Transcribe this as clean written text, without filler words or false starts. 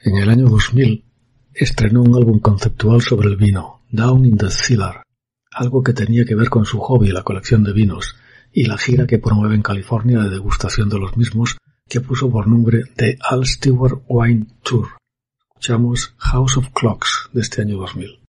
En el año 2000 estrenó un álbum conceptual sobre el vino, Down in the Cellar, algo que tenía que ver con su hobby, la colección de vinos, y la gira que promueve en California de degustación de los mismos, que puso por nombre The Al Stewart Wine Tour. Escuchamos House of Clocks de este año 2000.